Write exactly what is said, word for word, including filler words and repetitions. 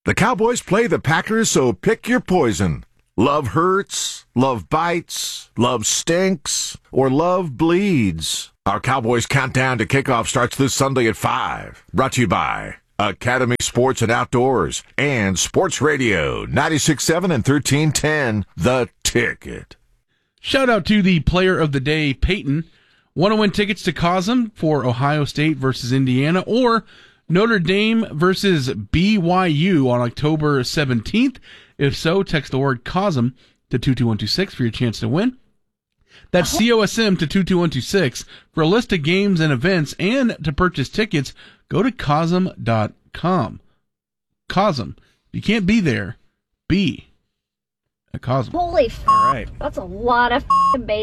The Cowboys play the Packers, so pick your poison. Love hurts, love bites, love stinks, or love bleeds. Our Cowboys countdown to kickoff starts this Sunday at five. Brought to you by Academy Sports and Outdoors and Sports Radio ninety-six point seven and thirteen ten, The Ticket. Shout out to the player of the day, Peyton. Want to win tickets to Cosm for Ohio State versus Indiana or Notre Dame versus B Y U on October seventeenth? If so, text the word Cosm to two two one two six for your chance to win. That's C O S M to two two one two six. For a list of games and events and to purchase tickets, go to Cosm dot com. Cosm. If you can't be there, be a Cosm. Holy f***. All right. That's a lot of f***ing base.